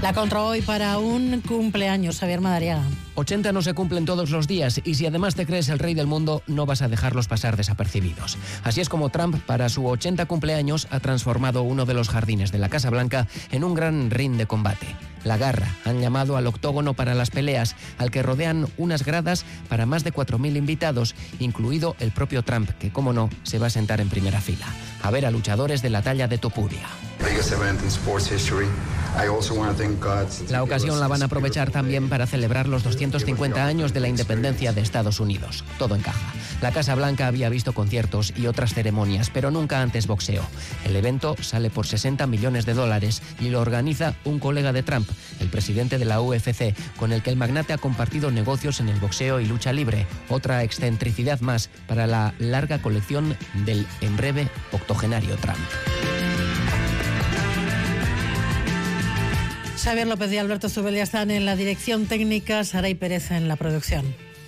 La contra hoy para un cumpleaños, Javier Madariaga. 80 no se cumplen todos los días y si además te crees el rey del mundo, no vas a dejarlos pasar desapercibidos. Así es como Trump, para su 80 cumpleaños, ha transformado uno de los jardines de la Casa Blanca en un gran ring de combate. La Garra han llamado al octógono para las peleas, al que rodean unas gradas para más de 4.000 invitados, incluido el propio Trump, que, como no, se va a sentar en primera fila. A ver a luchadores de la talla de Topuria. La ocasión la van a aprovechar también para celebrar los 250 años de la independencia de Estados Unidos. Todo encaja. La Casa Blanca había visto conciertos y otras ceremonias, pero nunca antes boxeo. El evento sale por $60 millones y lo organiza un colega de Trump, el presidente de la UFC, con el que el magnate ha compartido negocios en el boxeo y lucha libre. Otra excentricidad más para la larga colección del en breve octogenario Trump. Xavier López y Alberto Zubelia están en la dirección técnica, Saray Pérez en la producción.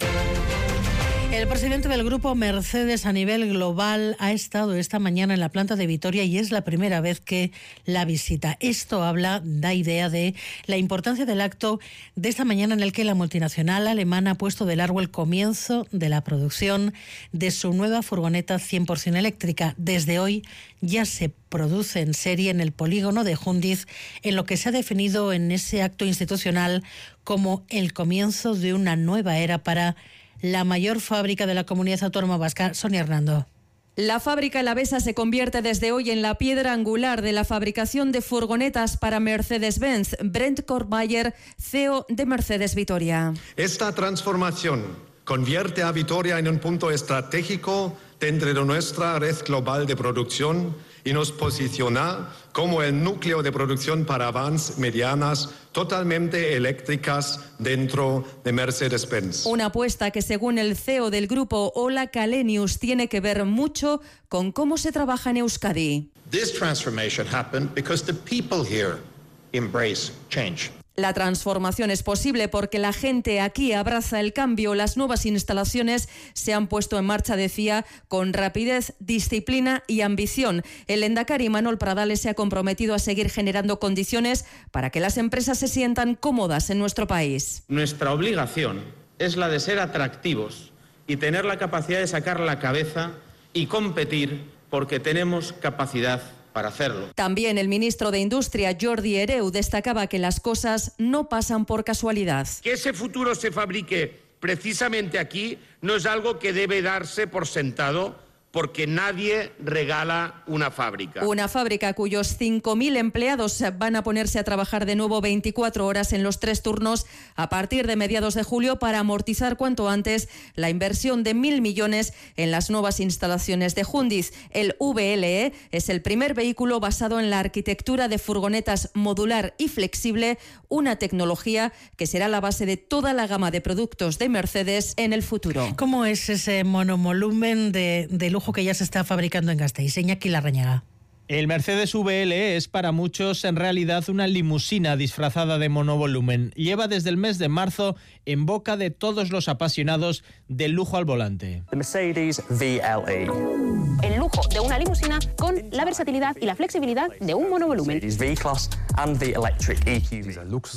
El presidente del grupo Mercedes a nivel global ha estado esta mañana en la planta de Vitoria y es la primera vez que la visita. Esto da idea de la importancia del acto de esta mañana en el que la multinacional alemana ha puesto de largo el comienzo de la producción de su nueva furgoneta 100% eléctrica. Desde hoy ya se produce en serie en el polígono de Jundiz, en lo que se ha definido en ese acto institucional como el comienzo de una nueva era para la mayor fábrica de la comunidad autónoma vasca. Sonia Hernando. La fábrica Elavesa se convierte desde hoy en la piedra angular de la fabricación de furgonetas para Mercedes-Benz. Brent Korbmayer, CEO de Mercedes Vitoria. Esta transformación convierte a Vitoria en un punto estratégico dentro de nuestra red global de producción y nos posiciona como el núcleo de producción para vans medianas totalmente eléctricas dentro de Mercedes-Benz. Una apuesta que, según el CEO del grupo, Ola Kalenius, tiene que ver mucho con cómo se trabaja en Euskadi. This transformation happened because the people here embrace change. La transformación es posible porque la gente aquí abraza el cambio. Las nuevas instalaciones se han puesto en marcha, decía, con rapidez, disciplina y ambición. El lehendakari Manuel Pradales se ha comprometido a seguir generando condiciones para que las empresas se sientan cómodas en nuestro país. Nuestra obligación es la de ser atractivos y tener la capacidad de sacar la cabeza y competir porque tenemos capacidad para hacerlo. También el ministro de Industria, Jordi Hereu, destacaba que las cosas no pasan por casualidad. Que ese futuro se fabrique precisamente aquí no es algo que debe darse por sentado, porque nadie regala una fábrica. Una fábrica cuyos 5.000 empleados van a ponerse a trabajar de nuevo 24 horas en los 3 turnos a partir de mediados de julio para amortizar cuanto antes la inversión de 1.000 millones en las nuevas instalaciones de Jundiz. El VLE es el primer vehículo basado en la arquitectura de furgonetas modular y flexible, una tecnología que será la base de toda la gama de productos de Mercedes en el futuro. ¿Cómo es ese monovolumen de lujo que ya se está fabricando en Gasteiz? Iñaki Larrañaga. El Mercedes VLE es para muchos en realidad una limusina disfrazada de monovolumen. Lleva desde el mes de marzo en boca de todos los apasionados del lujo al volante. The Mercedes VLE. El lujo de una limusina con la versatilidad y la flexibilidad de un monovolumen. Mercedes V-Class and the Electric EQV.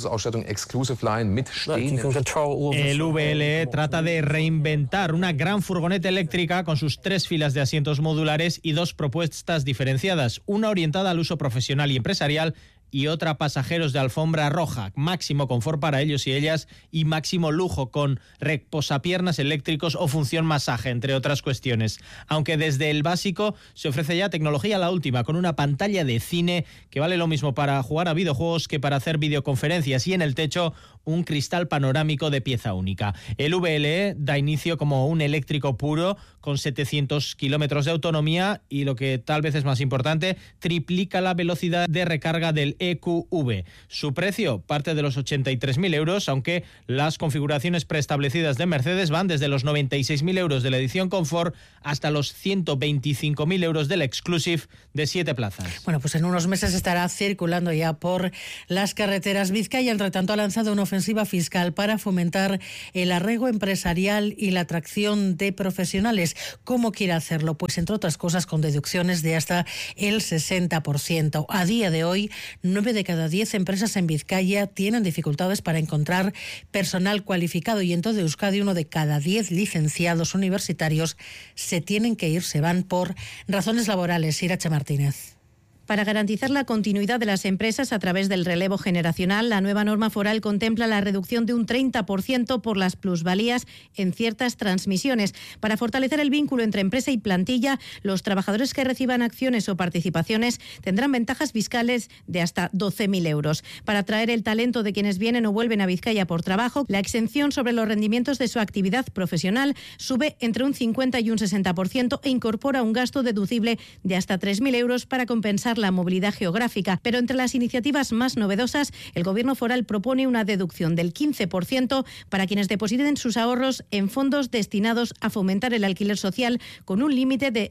El VLE trata de reinventar una gran furgoneta eléctrica con sus 3 filas de asientos modulares y 2 propuestas diferenciadas. Una orientada al uso profesional y empresarial y otra pasajeros de alfombra roja, máximo confort para ellos y ellas y máximo lujo con reposapiernas eléctricos o función masaje, entre otras cuestiones. Aunque desde el básico se ofrece ya tecnología la última, con una pantalla de cine que vale lo mismo para jugar a videojuegos que para hacer videoconferencias y en el techo un cristal panorámico de pieza única. El VLE da inicio como un eléctrico puro con 700 kilómetros de autonomía y, lo que tal vez es más importante, triplica la velocidad de recarga del EQV. Su precio parte de los 83.000 euros, aunque las configuraciones preestablecidas de Mercedes van desde los 96.000 euros de la edición Confort hasta los 125.000 euros del Exclusive de 7 plazas. Bueno, pues en unos meses estará circulando ya por las carreteras. Vizcaya, entre tanto, ha lanzado una ofensiva fiscal para fomentar el arraigo empresarial y la atracción de profesionales. ¿Cómo quiere hacerlo? Pues entre otras cosas con deducciones de hasta el 60%. A día de hoy 9 de cada 10 empresas en Vizcaya tienen dificultades para encontrar personal cualificado y en todo Euskadi 1 de cada 10 licenciados universitarios se van por razones laborales. Irache Martínez. Para garantizar la continuidad de las empresas a través del relevo generacional, la nueva norma foral contempla la reducción de un 30% por las plusvalías en ciertas transmisiones. Para fortalecer el vínculo entre empresa y plantilla, los trabajadores que reciban acciones o participaciones tendrán ventajas fiscales de hasta 12.000 euros. Para atraer el talento de quienes vienen o vuelven a Vizcaya por trabajo, la exención sobre los rendimientos de su actividad profesional sube entre un 50 y un 60% e incorpora un gasto deducible de hasta 3.000 euros para compensar la movilidad geográfica. Pero entre las iniciativas más novedosas, el Gobierno foral propone una deducción del 15% para quienes depositen sus ahorros en fondos destinados a fomentar el alquiler social con un límite de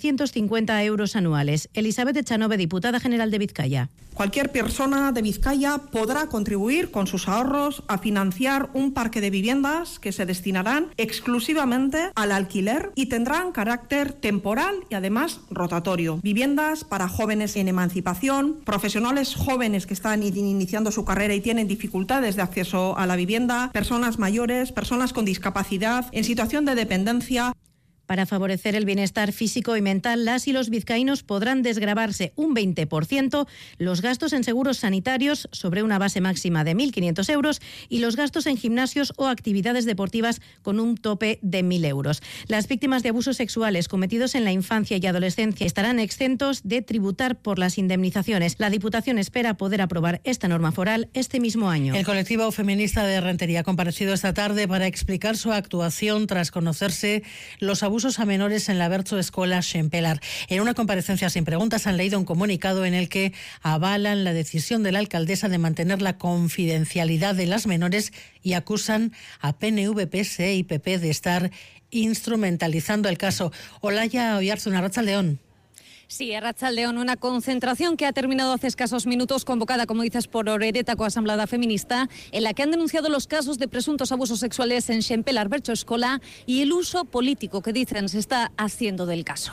750 euros anuales. Elizabeth Echanove, diputada general de Vizcaya. Cualquier persona de Vizcaya podrá contribuir con sus ahorros a financiar un parque de viviendas que se destinarán exclusivamente al alquiler y tendrán carácter temporal y además rotatorio. Viviendas para jóvenes en emancipación, profesionales jóvenes que están iniciando su carrera y tienen dificultades de acceso a la vivienda, personas mayores, personas con discapacidad, en situación de dependencia. Para favorecer el bienestar físico y mental, las y los vizcaínos podrán desgravarse un 20% los gastos en seguros sanitarios sobre una base máxima de 1.500 euros y los gastos en gimnasios o actividades deportivas con un tope de 1.000 euros. Las víctimas de abusos sexuales cometidos en la infancia y adolescencia estarán exentos de tributar por las indemnizaciones. La Diputación espera poder aprobar esta norma foral este mismo año. El colectivo feminista de Rentería ha comparecido esta tarde para explicar su actuación tras conocerse los abusos a menores en la Bertso Escola Xempelar. En una comparecencia sin preguntas han leído un comunicado en el que avalan la decisión de la alcaldesa de mantener la confidencialidad de las menores y acusan a PNV, PSE y PP de estar instrumentalizando el caso. Olaya Oyarzun, Arratsaldeon. Sí, Arratsaldeon, una concentración que ha terminado hace escasos minutos, convocada, como dices, por Oreretako Asamblea Feminista, en la que han denunciado los casos de presuntos abusos sexuales en Xempelar Bertso Escola y el uso político que dicen se está haciendo del caso.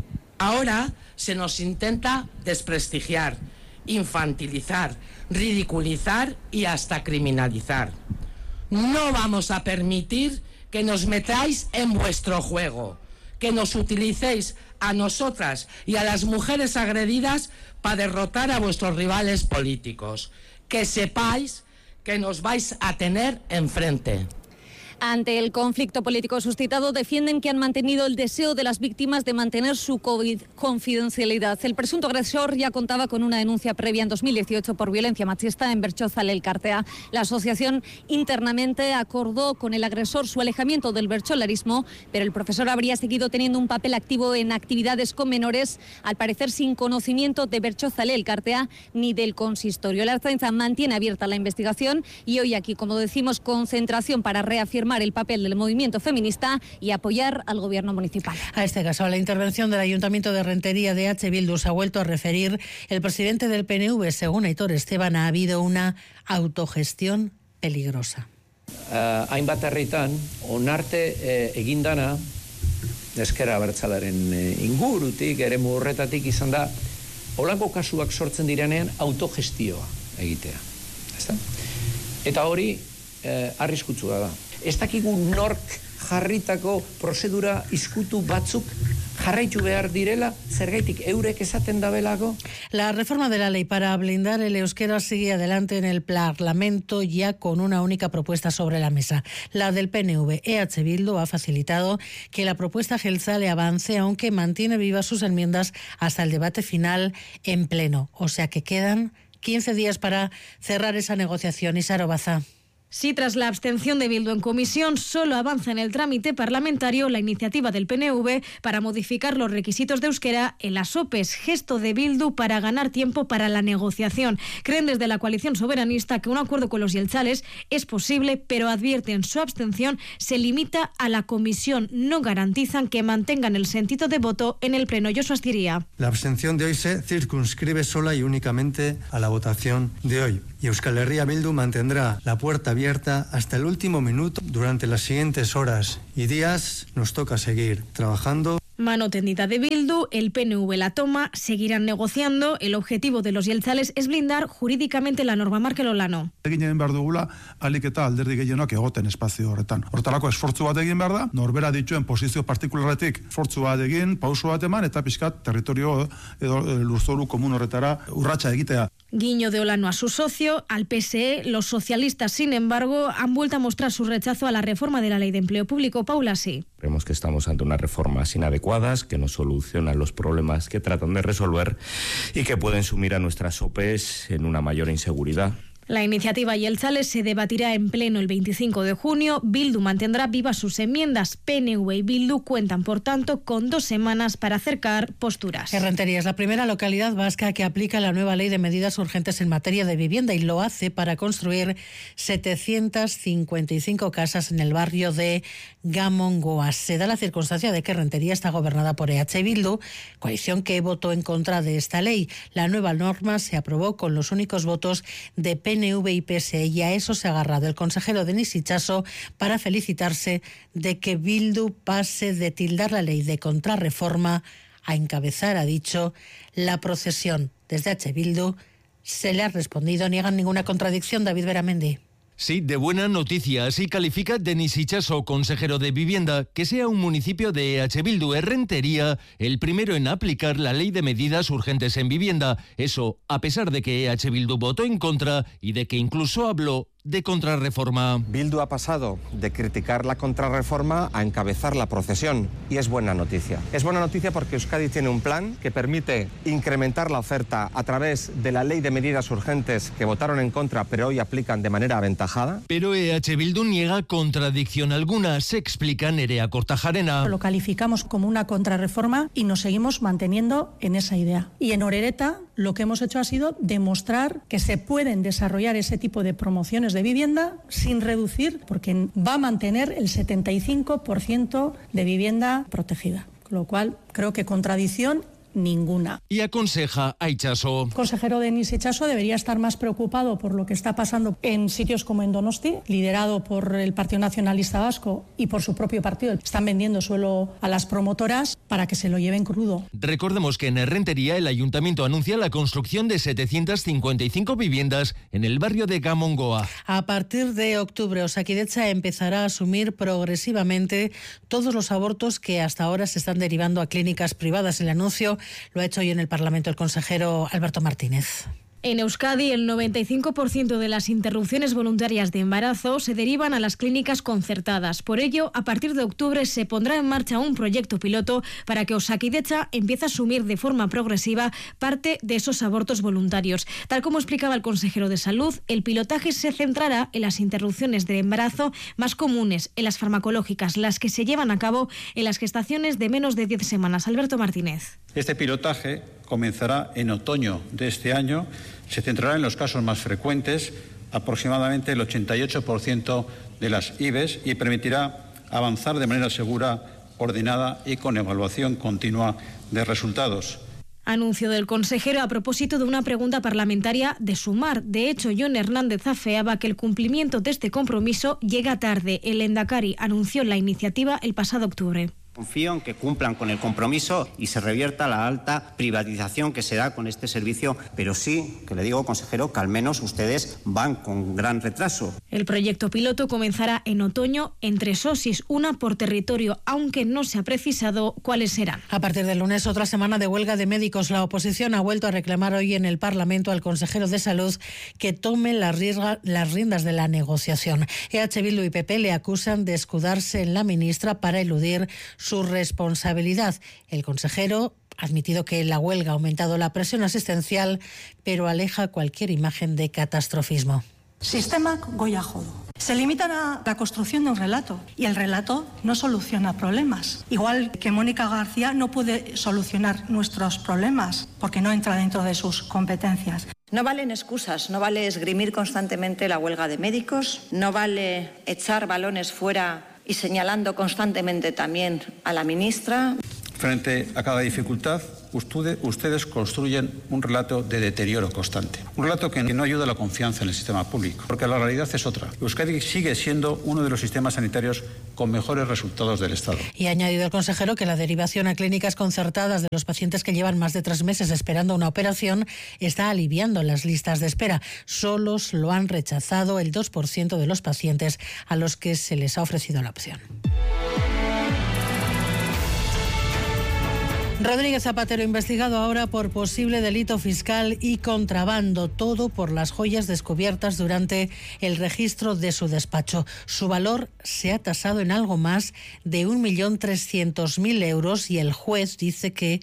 Ahora se nos intenta desprestigiar, infantilizar, ridiculizar y hasta criminalizar. No vamos a permitir que nos metáis en vuestro juego, que nos utilicéis a nosotras y a las mujeres agredidas para derrotar a vuestros rivales políticos. Que sepáis que nos vais a tener enfrente. Ante el conflicto político suscitado, defienden que han mantenido el deseo de las víctimas de mantener su confidencialidad. El presunto agresor ya contaba con una denuncia previa en 2018 por violencia machista en Bertxozal Elkartea. La asociación internamente acordó con el agresor su alejamiento del bertsolarismo, pero el profesor habría seguido teniendo un papel activo en actividades con menores, al parecer sin conocimiento de Bertxozal Elkartea ni del consistorio. La Ertzaintza mantiene abierta la investigación y hoy aquí, como decimos, concentración para reafirmar el papel del movimiento feminista y apoyar al gobierno municipal. A este caso, a la intervención del Ayuntamiento de Rentería de H. Bildu se ha vuelto a referir el presidente del PNV. Según Aitor Esteban, ha habido una autogestión peligrosa. Hainbat herritan, onarte egindana, eskera abertzalaren ingurutik, eremu horretatik izan da, holango kasuak sortzen direnean autogestioa egitea. Eta hori arriskutsua da. Ez dakigu nork jarritako prozedura izkutu batzuk jarraitu behar direla, zergaitik eurek esaten dabelako. La reforma de la ley para blindar el euskera sigue adelante en el Parlamento ya con una única propuesta sobre la mesa. La del PNV. EH Bildu ha facilitado que la propuesta jeltzale avance, aunque mantiene vivas sus enmiendas hasta el debate final en pleno. O sea que quedan 15 días para cerrar esa negociación. Isaro Baza. Si tras la abstención de Bildu en comisión solo avanza en el trámite parlamentario la iniciativa del PNV para modificar los requisitos de euskera en las OPEs, gesto de Bildu para ganar tiempo para la negociación. Creen desde la coalición soberanista que un acuerdo con los jeltzales es posible, pero advierten su abstención se limita a la comisión. No garantizan que mantengan el sentido de voto en el pleno. Josu Astiria. La abstención de hoy se circunscribe sola y únicamente a la votación de hoy. Y Euskal Herria Bildu mantendrá la puerta abierta hasta el último minuto. Durante las siguientes horas y días nos toca seguir trabajando Mano tendida de Bildu, el PNV la toma, seguirán negociando. El objetivo de los jeltzales es blindar jurídicamente la norma. Markel Olano. Egin behar dugula, alik eta alderdi gehienak egoten espazio horretan. Hortarako esfortzu bat egin behar da, norbera dituen posizio partikularretik esfortzu bat egin, pauso bat eman, eta pixkat territorio edo lurzoru komun horretara urratsa egitea. Guiño de Olano a su socio, al PSE. Los socialistas, sin embargo, han vuelto a mostrar su rechazo a la reforma de la Ley de Empleo Público. Paula, sí. Creemos que estamos ante unas reformas inadecuadas, que no solucionan los problemas que tratan de resolver y que pueden sumir a nuestras OPEs en una mayor inseguridad. La iniciativa jeltzale se debatirá en pleno el 25 de junio. Bildu mantendrá vivas sus enmiendas. PNV y Bildu cuentan, por tanto, con 2 semanas para acercar posturas. Errentería es la primera localidad vasca que aplica la nueva ley de medidas urgentes en materia de vivienda y lo hace para construir 755 casas en el barrio de Gamongoa. Se da la circunstancia de que Errentería está gobernada por EH Bildu, coalición que votó en contra de esta ley. La nueva norma se aprobó con los únicos votos de PNV y PSE y a eso se ha agarrado el consejero Denis Itxaso para felicitarse de que Bildu pase de tildar la ley de contrarreforma a encabezar, ha dicho, la procesión. Desde H. Bildu se le ha respondido, niegan ninguna contradicción. David Beramendi. Sí, de buena noticia. Así califica Denis Itxaso, consejero de Vivienda, que sea un municipio de EH Bildu, Errentería, el primero en aplicar la ley de medidas urgentes en vivienda. Eso, a pesar de que EH Bildu votó en contra y de que incluso habló de contrarreforma. Bildu ha pasado de criticar la contrarreforma a encabezar la procesión y es buena noticia. Es buena noticia porque Euskadi tiene un plan que permite incrementar la oferta a través de la ley de medidas urgentes que votaron en contra pero hoy aplican de manera aventajada. Pero EH Bildu niega contradicción alguna, se explica Nerea Kortajarena. Lo calificamos como una contrarreforma y nos seguimos manteniendo en esa idea. Y en Orereta lo que hemos hecho ha sido demostrar que se pueden desarrollar ese tipo de promociones de vivienda sin reducir, porque va a mantener el 75% de vivienda protegida. Con lo cual, creo que contradicción ninguna. Y aconseja a Itxaso. El consejero Denis Itxaso debería estar más preocupado por lo que está pasando en sitios como en Donosti, liderado por el Partido Nacionalista Vasco y por su propio partido. Están vendiendo suelo a las promotoras para que se lo lleven crudo. Recordemos que en Errentería el ayuntamiento anuncia la construcción de 755 viviendas en el barrio de Gamongoa. A partir de octubre, Osakidetza empezará a asumir progresivamente todos los abortos que hasta ahora se están derivando a clínicas privadas. El anuncio lo ha hecho hoy en el Parlamento el consejero Alberto Martínez. En Euskadi, el 95% de las interrupciones voluntarias de embarazo se derivan a las clínicas concertadas. Por ello, a partir de octubre se pondrá en marcha un proyecto piloto para que Osakidetza empiece a asumir de forma progresiva parte de esos abortos voluntarios. Tal como explicaba el consejero de Salud, el pilotaje se centrará en las interrupciones de embarazo más comunes, en las farmacológicas, las que se llevan a cabo en las gestaciones de menos de 10 semanas. Alberto Martínez. Este pilotaje comenzará en otoño de este año. Se centrará en los casos más frecuentes, aproximadamente el 88% de las IVES, y permitirá avanzar de manera segura, ordenada y con evaluación continua de resultados. Anuncio del consejero a propósito de una pregunta parlamentaria de Sumar. De hecho, Jon Hernández afeaba que el cumplimiento de este compromiso llega tarde. El Lehendakari anunció la iniciativa el pasado octubre. Confío en que cumplan con el compromiso y se revierta la alta privatización que se da con este servicio, pero sí, que le digo, consejero, que al menos ustedes van con gran retraso. El proyecto piloto comenzará en otoño en 3 OSIs, una por territorio, aunque no se ha precisado cuáles serán. A partir del lunes, otra semana de huelga de médicos. La oposición ha vuelto a reclamar hoy en el Parlamento al consejero de Salud que tome las riendas de la negociación. EH Bildu y PP le acusan de escudarse en la ministra para eludir su responsabilidad. El consejero ha admitido que la huelga ha aumentado la presión asistencial, pero aleja cualquier imagen de catastrofismo. Sistema Goya Jodo. Se limitan a la construcción de un relato y el relato no soluciona problemas. Igual que Mónica García no puede solucionar nuestros problemas porque no entra dentro de sus competencias. No valen excusas, no vale esgrimir constantemente la huelga de médicos, no vale echar balones fuera y señalando constantemente también a la ministra. Frente a cada dificultad, ustedes construyen un relato de deterioro constante. Un relato que no ayuda a la confianza en el sistema público, porque la realidad es otra. Euskadi sigue siendo uno de los sistemas sanitarios con mejores resultados del Estado. Y ha añadido el consejero que la derivación a clínicas concertadas de los pacientes que llevan más de 3 meses esperando una operación está aliviando las listas de espera. Solo lo han rechazado el 2% de los pacientes a los que se les ha ofrecido la opción. Rodríguez Zapatero investigado ahora por posible delito fiscal y contrabando, todo por las joyas descubiertas durante el registro de su despacho. Su valor se ha tasado en algo más de 1.300.000 euros y el juez dice que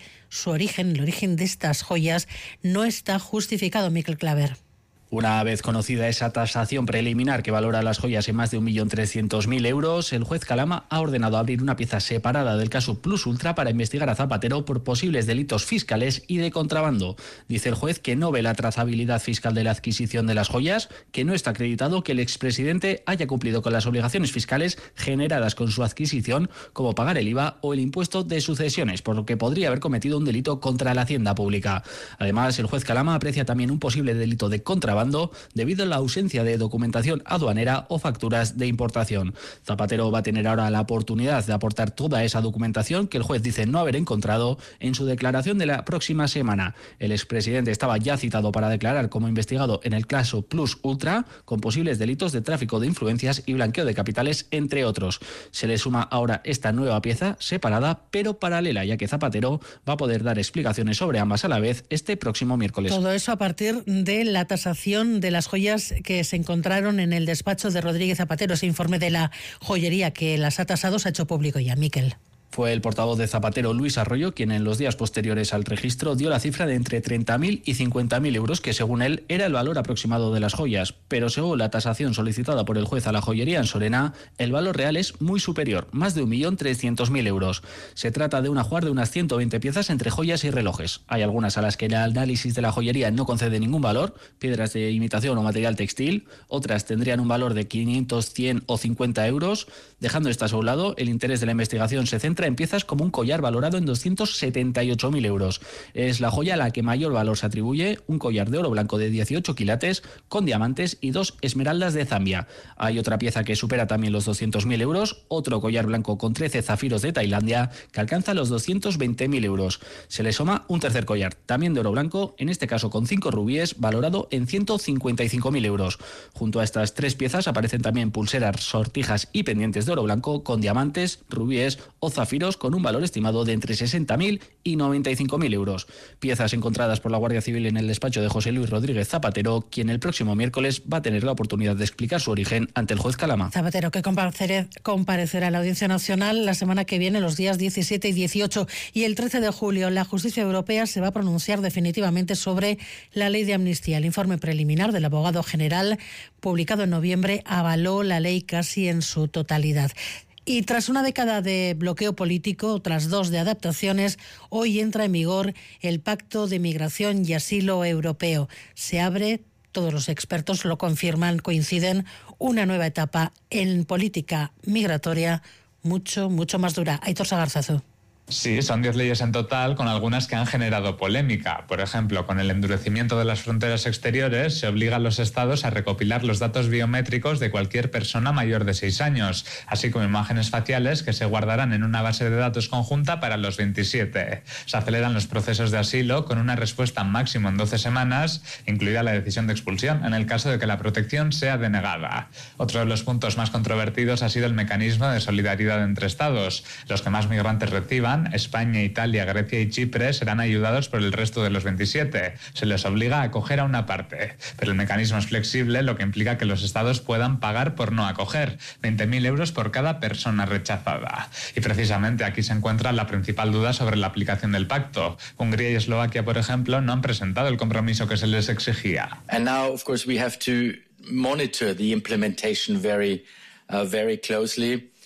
el origen de estas joyas no está justificado. Miquel Claver. Una vez conocida esa tasación preliminar que valora las joyas en más de 1.300.000 euros, el juez Calama ha ordenado abrir una pieza separada del caso Plus Ultra para investigar a Zapatero por posibles delitos fiscales y de contrabando. Dice el juez que no ve la trazabilidad fiscal de la adquisición de las joyas, que no está acreditado que el expresidente haya cumplido con las obligaciones fiscales generadas con su adquisición, como pagar el IVA o el impuesto de sucesiones, por lo que podría haber cometido un delito contra la hacienda pública. Además, el juez Calama aprecia también un posible delito de contrabando debido a la ausencia de documentación aduanera o facturas de importación. Zapatero va a tener ahora la oportunidad de aportar toda esa documentación que el juez dice no haber encontrado en su declaración de la próxima semana. El expresidente estaba ya citado para declarar como investigado en el caso Plus Ultra con posibles delitos de tráfico de influencias y blanqueo de capitales, entre otros. Se le suma ahora esta nueva pieza separada pero paralela, ya que Zapatero va a poder dar explicaciones sobre ambas a la vez este próximo miércoles. Todo eso a partir de la tasación de las joyas que se encontraron en el despacho de Rodríguez Zapatero. Ese informe de la joyería que las ha tasado se ha hecho público ya. Miquel. Fue el portavoz de Zapatero, Luis Arroyo, quien en los días posteriores al registro dio la cifra de entre 30.000 y 50.000 euros, que según él era el valor aproximado de las joyas. Pero según la tasación solicitada por el juez a la joyería en Sorena, el valor real es muy superior, más de 1.300.000 euros. Se trata de un ajuar de unas 120 piezas entre joyas y relojes. Hay algunas a las que el análisis de la joyería no concede ningún valor, piedras de imitación o material textil. Otras tendrían un valor de 500, 100 o 50 euros. Dejando estas a un lado, el interés de la investigación se centra en piezas como un collar valorado en 278.000 euros. Es la joya a la que mayor valor se atribuye, un collar de oro blanco de 18 quilates con diamantes y 2 esmeraldas de Zambia. Hay otra pieza que supera también los 200.000 euros, otro collar blanco con 13 zafiros de Tailandia que alcanza los 220.000 euros. Se le suma un tercer collar, también de oro blanco, en este caso con 5 rubíes, valorado en 155.000 euros. Junto a estas 3 piezas aparecen también pulseras, sortijas y pendientes de oro blanco con diamantes, rubíes o zafiros con un valor estimado de entre 60.000 y 95.000 euros. Piezas encontradas por la Guardia Civil en el despacho de José Luis Rodríguez Zapatero, quien el próximo miércoles va a tener la oportunidad de explicar su origen ante el juez Calama. Zapatero, que comparecerá a la Audiencia Nacional la semana que viene, los días 17 y 18. Y el 13 de julio, la Justicia Europea se va a pronunciar definitivamente sobre la ley de amnistía. El informe preliminar del abogado general, publicado en noviembre, avaló la ley casi en su totalidad. Y tras una década de bloqueo político, tras 2 de adaptaciones, hoy entra en vigor el Pacto de Migración y Asilo Europeo. Se abre, todos los expertos lo confirman, coinciden, una nueva etapa en política migratoria mucho más dura. Aitor Sagarzazu. Sí, son 10 leyes en total, con algunas que han generado polémica. Por ejemplo, con el endurecimiento de las fronteras exteriores, se obliga a los estados a recopilar los datos biométricos de cualquier persona mayor de 6 años, así como imágenes faciales que se guardarán en una base de datos conjunta para los 27. Se aceleran los procesos de asilo con una respuesta máximo en 12 semanas, incluida la decisión de expulsión, en el caso de que la protección sea denegada. Otro de los puntos más controvertidos ha sido el mecanismo de solidaridad entre estados. Los que más migrantes reciban, España, Italia, Grecia y Chipre, serán ayudados por el resto de los 27. Se les obliga a acoger a una parte. Pero el mecanismo es flexible, lo que implica que los estados puedan pagar por no acoger, 20.000 euros por cada persona rechazada. Y precisamente aquí se encuentra la principal duda sobre la aplicación del pacto. Hungría y Eslovaquia, por ejemplo, no han presentado el compromiso que se les exigía. And now, of course, we have to monitor the implementation very closely.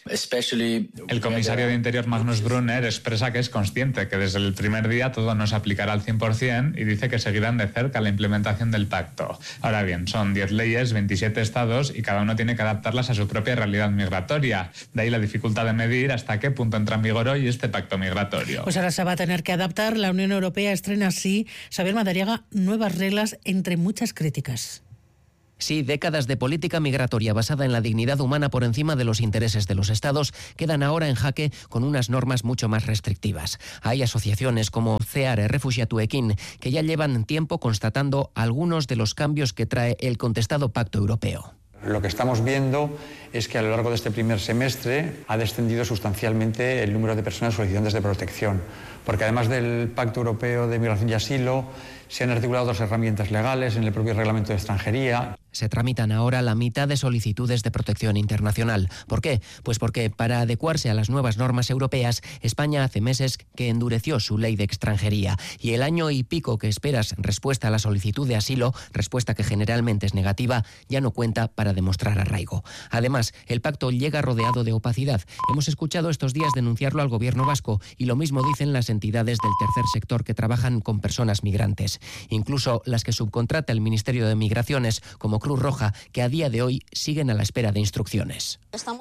El comisario de Interior Magnus Brunner expresa que es consciente que desde el primer día todo no se aplicará al 100% y dice que seguirán de cerca la implementación del pacto. Ahora bien, son 10 leyes, 27 estados y cada uno tiene que adaptarlas a su propia realidad migratoria. De ahí la dificultad de medir hasta qué punto entra en vigor hoy este pacto migratorio. Pues ahora se va a tener que adaptar. La Unión Europea estrena así, Xavier Madariaga, nuevas reglas entre muchas críticas. Sí, décadas de política migratoria basada en la dignidad humana por encima de los intereses de los estados quedan ahora en jaque con unas normas mucho más restrictivas. Hay asociaciones como Ceare Refuxiatuekin que ya llevan tiempo constatando algunos de los cambios que trae el contestado Pacto Europeo. Lo que estamos viendo es que a lo largo de este primer semestre ha descendido sustancialmente el número de personas solicitantes de protección, porque además del Pacto Europeo de Migración y Asilo, se han articulado otras herramientas legales en el propio Reglamento de Extranjería. Se tramitan ahora la mitad de solicitudes de protección internacional. ¿Por qué? Pues porque para adecuarse a las nuevas normas europeas, España hace meses que endureció su ley de extranjería. Y el año y pico que esperas respuesta a la solicitud de asilo, respuesta que generalmente es negativa, ya no cuenta para demostrar arraigo. Además, el pacto llega rodeado de opacidad. Hemos escuchado estos días denunciarlo al gobierno vasco y lo mismo dicen las entidades del tercer sector que trabajan con personas migrantes. Incluso las que subcontrata el Ministerio de Migraciones, como Cruz Roja, que a día de hoy siguen a la espera de instrucciones.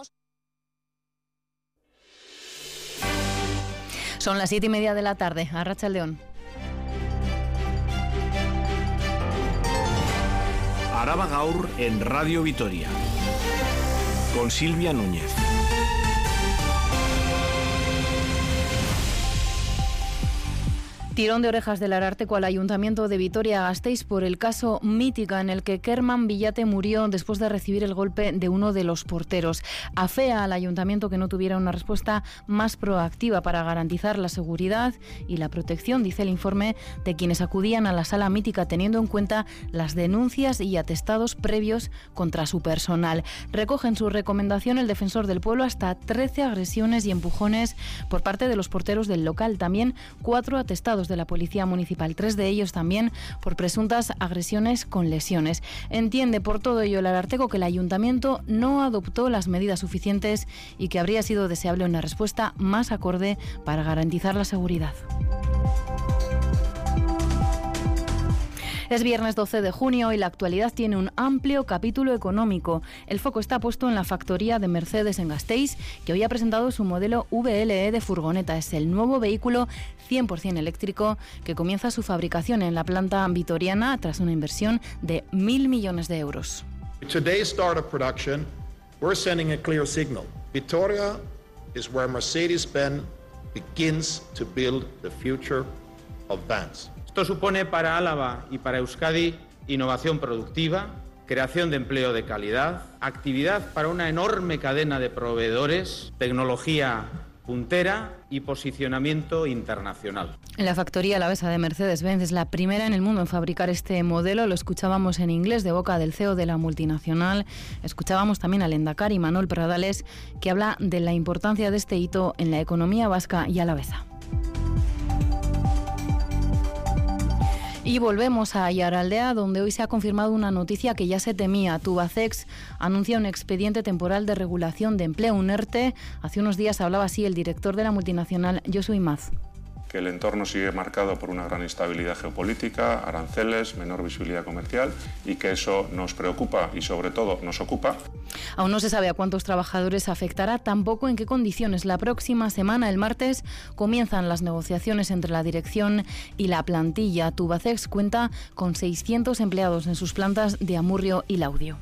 Son las 7:30 de la tarde. Arratsaldeon. Araba Gaur en Radio Vitoria con Silvia Núñez. Tirón de orejas del Ararteko al Ayuntamiento de Vitoria-Gasteiz por el caso Mítica, en el que Kerman Villate murió después de recibir el golpe de uno de los porteros. Afea al Ayuntamiento que no tuviera una respuesta más proactiva para garantizar la seguridad y la protección, dice el informe, de quienes acudían a la sala Mítica, teniendo en cuenta las denuncias y atestados previos contra su personal. Recoge en su recomendación el defensor del pueblo hasta 13 agresiones y empujones por parte de los porteros del local. También 4 atestados de la Policía Municipal, 3 de ellos también por presuntas agresiones con lesiones. Entiende por todo ello el Ararteko que el Ayuntamiento no adoptó las medidas suficientes y que habría sido deseable una respuesta más acorde para garantizar la seguridad. Es viernes 12 de junio y la actualidad tiene un amplio capítulo económico. El foco está puesto en la factoría de Mercedes en Gasteiz, que hoy ha presentado su modelo VLE de furgoneta. Es el nuevo vehículo 100% eléctrico que comienza su fabricación en la planta vitoriana tras una inversión de 1.000 millones de euros. Today's start of production, we're sending a clear signal. Vitoria is where Mercedes-Benz begins to build the future of vans. Esto supone para Álava y para Euskadi innovación productiva, creación de empleo de calidad, actividad para una enorme cadena de proveedores, tecnología puntera y posicionamiento internacional. La factoría alavesa de Mercedes-Benz es la primera en el mundo en fabricar este modelo. Lo escuchábamos en inglés de boca del CEO de la multinacional. Escuchábamos también al Endacari Manuel Pradales, que habla de la importancia de este hito en la economía vasca y alavesa. Y volvemos a Aiaraldea, donde hoy se ha confirmado una noticia que ya se temía. Tubacex anuncia un expediente temporal de regulación de empleo, un ERTE. Hace unos días hablaba así el director de la multinacional, Josu Imaz. Que el entorno sigue marcado por una gran instabilidad geopolítica, aranceles, menor visibilidad comercial y que eso nos preocupa y sobre todo nos ocupa. Aún no se sabe a cuántos trabajadores afectará, tampoco en qué condiciones. La próxima semana, el martes, comienzan las negociaciones entre la dirección y la plantilla. Tubacex cuenta con 600 empleados en sus plantas de Amurrio y Laudio.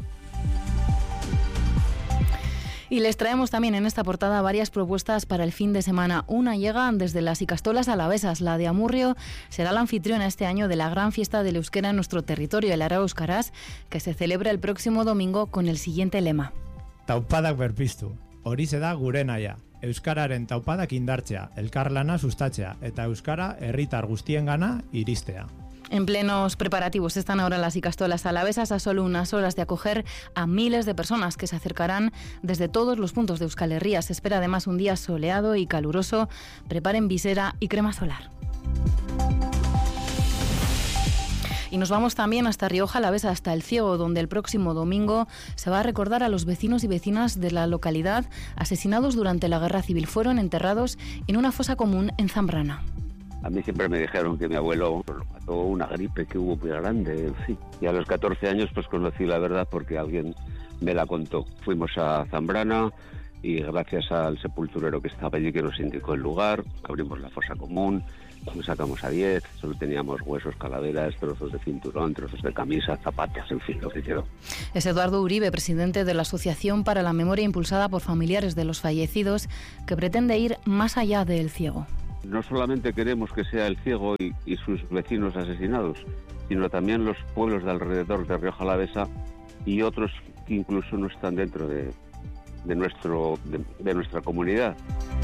Y les traemos también en esta portada varias propuestas para el fin de semana. Una llega desde las Icastolas alavesas. La de Amurrio será la anfitriona este año de la gran fiesta del euskera en nuestro territorio, el Arau Euskaraz, que se celebra el próximo domingo con el siguiente lema. Taupadak berpiztu, horixe da gure nahia. Euskararen taupadak indartzea, elkarlana sustatzea eta euskara herritar guztiengana iristea. En plenos preparativos están ahora las Icastolas alavesas, a solo unas horas de acoger a miles de personas que se acercarán desde todos los puntos de Euskal Herria. Se espera además un día soleado y caluroso. Preparen visera y crema solar. Y nos vamos también hasta Rioja Alavesa, hasta El Ciego, donde el próximo domingo se va a recordar a los vecinos y vecinas de la localidad asesinados durante la Guerra Civil. Fueron enterrados en una fosa común en Zambrana. A mí siempre me dijeron que mi abuelo lo mató una gripe que hubo muy grande, en fin. Y a los 14 años pues conocí la verdad porque alguien me la contó. Fuimos a Zambrana y gracias al sepulturero que estaba allí, que nos indicó el lugar, abrimos la fosa común, nos sacamos a 10, solo teníamos huesos, calaveras, trozos de cinturón, trozos de camisa, zapatos, en fin, lo que quedó. Es Eduardo Uribe, presidente de la Asociación para la Memoria impulsada por familiares de los fallecidos, que pretende ir más allá de El Ciego. No solamente queremos que sea El Ciego y sus vecinos asesinados, sino también los pueblos de alrededor de Rioja Alavesa y otros que incluso no están dentro de nuestra comunidad.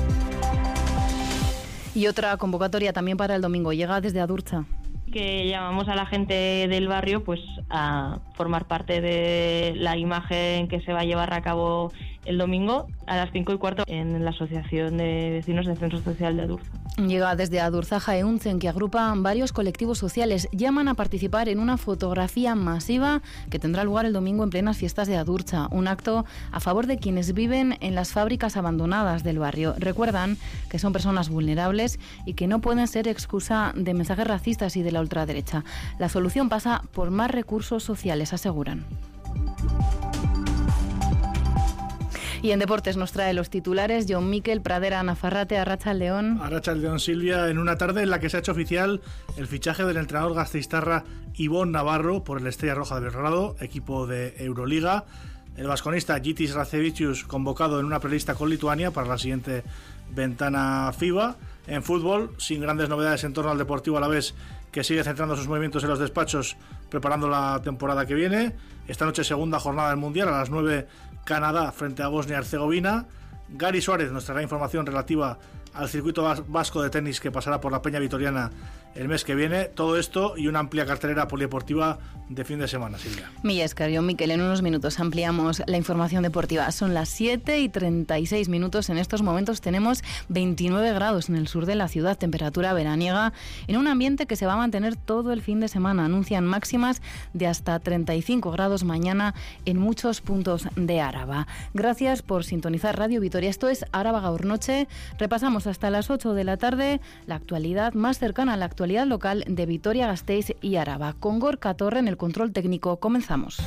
Y otra convocatoria también para el domingo llega desde Adurza. Que llamamos a la gente del barrio pues a formar parte de la imagen que se va a llevar a cabo el domingo a las 5:15 en la Asociación de Vecinos del Centro Social de Adurza. Llega desde Adurza Jaeuntzen, que agrupa varios colectivos sociales. Llaman a participar en una fotografía masiva que tendrá lugar el domingo en plenas fiestas de Adurza, un acto a favor de quienes viven en las fábricas abandonadas del barrio. Recuerdan que son personas vulnerables y que no pueden ser excusa de mensajes racistas y de la ultraderecha. La solución pasa por más recursos sociales, aseguran. Y en deportes nos trae los titulares John Miquel, Pradera, Nafarrate, Arratsaldeon. Arratsaldeon, Silvia, en una tarde en la que se ha hecho oficial el fichaje del entrenador gasteiztarra Ibon Navarro por el Estrella Roja de Belgrado, equipo de Euroliga. El vasconista Gitis Racevicius convocado en una prelista con Lituania para la siguiente ventana FIBA. En fútbol, sin grandes novedades en torno al Deportivo Alavés, que sigue centrando sus movimientos en los despachos preparando la temporada que viene. Esta noche segunda jornada del Mundial, a las 9 Canadá frente a Bosnia-Herzegovina. Gary Suárez nos traerá información relativa al circuito vasco de tenis que pasará por la Peña Vitoriana el mes que viene. Todo esto y una amplia cartelera polideportiva de fin de semana, Silvia. Milla Escario, Miquel, en unos minutos ampliamos la información deportiva. Son las 7:36 minutos. En estos momentos tenemos 29 grados en el sur de la ciudad, temperatura veraniega, en un ambiente que se va a mantener todo el fin de semana. Anuncian máximas de hasta 35 grados mañana en muchos puntos de Áraba. Gracias por sintonizar Radio Vitoria. Esto es Áraba Gaur Noche. Repasamos hasta las 8 de la tarde la actualidad más cercana a la actualidad local de Vitoria-Gasteiz y Áraba. Con Gorka Torre en el control técnico, comenzamos.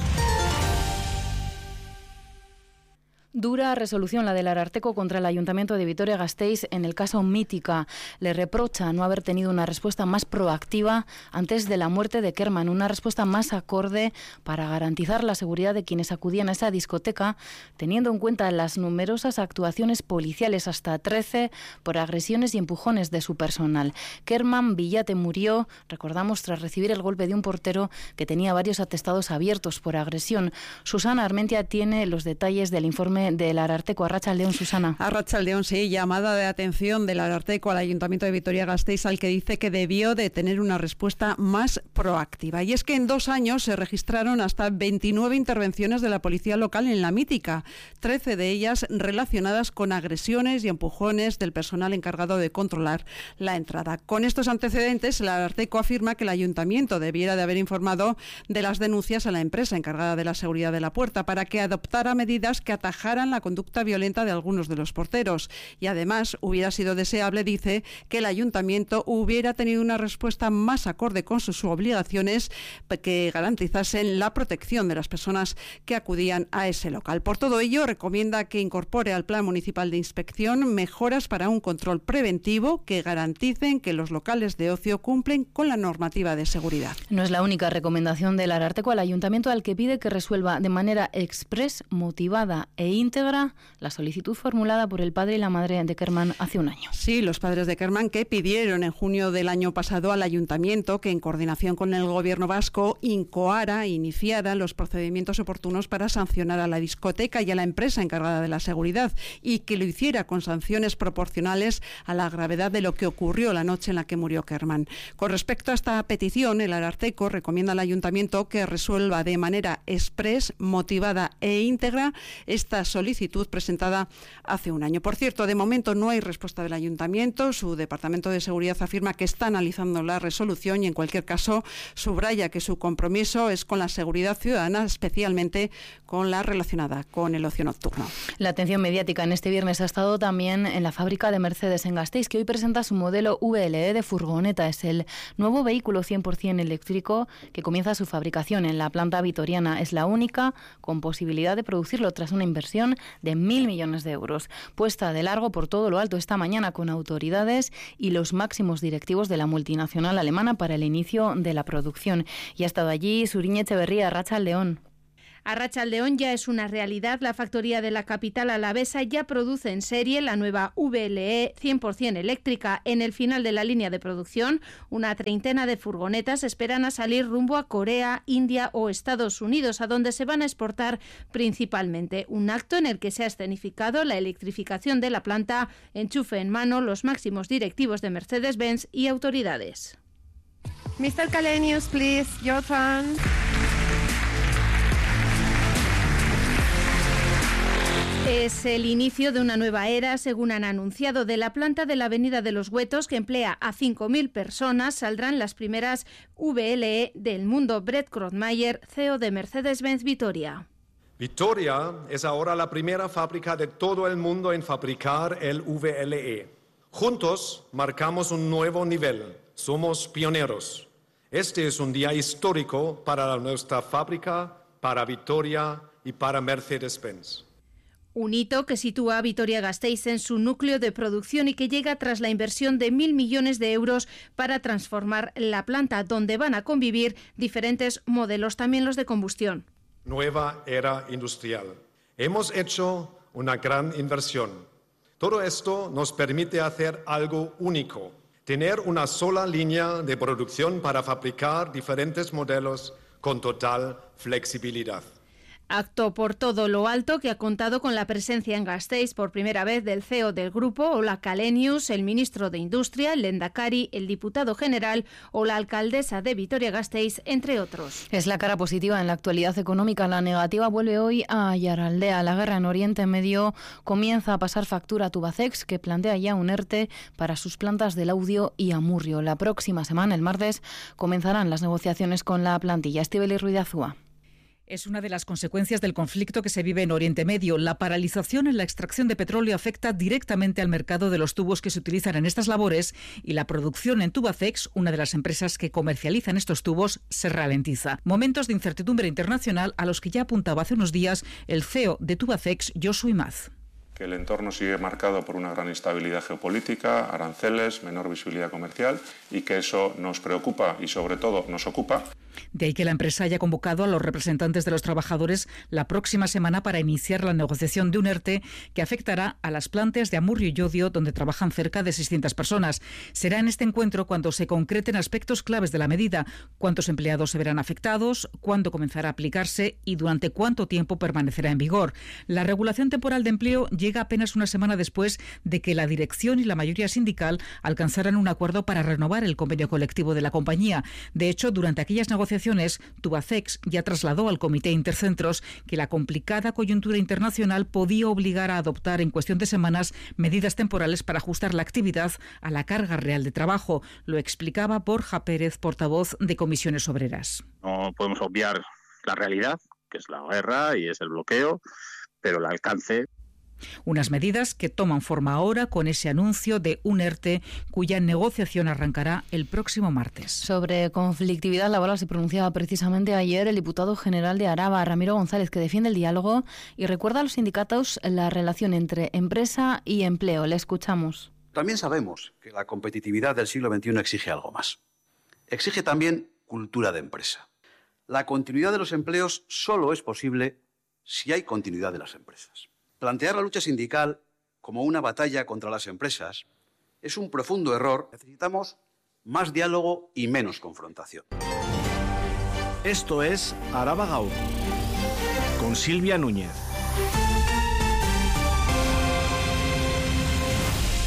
Dura resolución la del Ararteko contra el Ayuntamiento de Vitoria-Gasteiz en el caso Mítica. Le reprocha no haber tenido una respuesta más proactiva antes de la muerte de Kerman, una respuesta más acorde para garantizar la seguridad de quienes acudían a esa discoteca, teniendo en cuenta las numerosas actuaciones policiales, hasta 13, por agresiones y empujones de su personal. Kerman Villate murió, recordamos, tras recibir el golpe de un portero que tenía varios atestados abiertos por agresión. Susana Armentia tiene los detalles del informe del Ararteko. Arratsaldeon, Susana. Arratsaldeon, sí, llamada de atención del Ararteko al Ayuntamiento de Vitoria-Gasteiz, al que dice que debió de tener una respuesta más proactiva. Y es que en 2 años se registraron hasta 29 intervenciones de la policía local en la Mítica, 13 de ellas relacionadas con agresiones y empujones del personal encargado de controlar la entrada. Con estos antecedentes, el Ararteko afirma que el Ayuntamiento debiera de haber informado de las denuncias a la empresa encargada de la seguridad de la puerta para que adoptara medidas que atajaran la conducta violenta de algunos de los porteros. Y además hubiera sido deseable, dice, que el Ayuntamiento hubiera tenido una respuesta más acorde con sus obligaciones que garantizasen la protección de las personas que acudían a ese local. Por todo ello, recomienda que incorpore al Plan Municipal de Inspección mejoras para un control preventivo que garanticen que los locales de ocio cumplen con la normativa de seguridad. No es la única recomendación del Ararteko al Ayuntamiento, al que pide que resuelva de manera express, motivada e íntegra la solicitud formulada por el padre y la madre de Kerman hace un año. Sí, los padres de Kerman, que pidieron en junio del año pasado al Ayuntamiento que, en coordinación con el Gobierno vasco, iniciara los procedimientos oportunos para sancionar a la discoteca y a la empresa encargada de la seguridad, y que lo hiciera con sanciones proporcionales a la gravedad de lo que ocurrió la noche en la que murió Kerman. Con respecto a esta petición, el Ararteko recomienda al Ayuntamiento que resuelva de manera express, motivada e íntegra estas solicitud presentada hace un año. Por cierto, de momento no hay respuesta del Ayuntamiento. Su Departamento de Seguridad afirma que está analizando la resolución y, en cualquier caso, subraya que su compromiso es con la seguridad ciudadana, especialmente con la relacionada con el ocio nocturno. La atención mediática en este viernes ha estado también en la fábrica de Mercedes en Gasteiz, que hoy presenta su modelo VLE de furgoneta. Es el nuevo vehículo 100% eléctrico que comienza su fabricación en la planta vitoriana. Es la única con posibilidad de producirlo tras una inversión de 1.000 millones de euros. Puesta de largo por todo lo alto esta mañana con autoridades y los máximos directivos de la multinacional alemana para el inicio de la producción. Y ha estado allí Suriñe Echeverría, Arratsaldeon. Arratsaldeon ya es una realidad. La factoría de la capital alavesa ya produce en serie la nueva VLE 100% eléctrica. En el final de la línea de producción, una treintena de furgonetas esperan a salir rumbo a Corea, India o Estados Unidos, a donde se van a exportar principalmente. Un acto en el que se ha escenificado la electrificación de la planta, enchufe en mano los máximos directivos de Mercedes-Benz y autoridades. Mr. Kalenius, please, your turn. Es el inicio de una nueva era, según han anunciado. De la planta de la Avenida de los Huetos, que emplea a 5.000 personas, saldrán las primeras VLE del mundo. Brett Krotmayer, CEO de Mercedes-Benz Vitoria. Vitoria es ahora la primera fábrica de todo el mundo en fabricar el VLE. Juntos marcamos un nuevo nivel. Somos pioneros. Este es un día histórico para nuestra fábrica, para Vitoria y para Mercedes-Benz. Un hito que sitúa a Vitoria-Gasteiz en su núcleo de producción y que llega tras la inversión de 1.000 millones de euros para transformar la planta, donde van a convivir diferentes modelos, también los de combustión. Nueva era industrial. Hemos hecho una gran inversión. Todo esto nos permite hacer algo único, tener una sola línea de producción para fabricar diferentes modelos con total flexibilidad. Acto por todo lo alto que ha contado con la presencia en Gasteiz por primera vez del CEO del grupo, Ola Kalenius, el ministro de Industria, el Lehendakari, el diputado general o la alcaldesa de Vitoria-Gasteiz, entre otros. Es la cara positiva en la actualidad económica. La negativa vuelve hoy a Aiaraldea. La guerra en Oriente Medio comienza a pasar factura a Tubacex, que plantea ya un ERTE para sus plantas de Laudio y Amurrio. La próxima semana, el martes, comenzarán las negociaciones con la plantilla. Estíbaliz Ruiz de Azúa. Es una de las consecuencias del conflicto que se vive en Oriente Medio. La paralización en la extracción de petróleo afecta directamente al mercado de los tubos que se utilizan en estas labores y la producción en Tubacex, una de las empresas que comercializan estos tubos, se ralentiza. Momentos de incertidumbre internacional a los que ya apuntaba hace unos días el CEO de Tubacex, Josu Imaz. Que el entorno sigue marcado por una gran instabilidad geopolítica, aranceles, menor visibilidad comercial y que eso nos preocupa y sobre todo nos ocupa. De ahí que la empresa haya convocado a los representantes de los trabajadores la próxima semana para iniciar la negociación de un ERTE que afectará a las plantas de Amurrio y Llodio, donde trabajan cerca de 600 personas. Será en este encuentro cuando se concreten aspectos claves de la medida: cuántos empleados se verán afectados, cuándo comenzará a aplicarse y durante cuánto tiempo permanecerá en vigor. La regulación temporal de empleo llega apenas una semana después de que la dirección y la mayoría sindical alcanzaran un acuerdo para renovar el convenio colectivo de la compañía. De hecho, durante aquellas negociaciones, Tubacex ya trasladó al Comité Intercentros que la complicada coyuntura internacional podía obligar a adoptar en cuestión de semanas medidas temporales para ajustar la actividad a la carga real de trabajo. Lo explicaba Borja Pérez, portavoz de Comisiones Obreras. No podemos obviar la realidad, que es la guerra y es el bloqueo, pero el alcance. Unas medidas que toman forma ahora con ese anuncio de un ERTE cuya negociación arrancará el próximo martes. Sobre conflictividad laboral se pronunciaba precisamente ayer el diputado general de Araba, Ramiro González, que defiende el diálogo y recuerda a los sindicatos la relación entre empresa y empleo. Le escuchamos. También sabemos que la competitividad del siglo XXI exige algo más. Exige también cultura de empresa. La continuidad de los empleos solo es posible si hay continuidad de las empresas. Plantear la lucha sindical como una batalla contra las empresas es un profundo error. Necesitamos más diálogo y menos confrontación. Esto es Araba Gaur, con Silvia Núñez.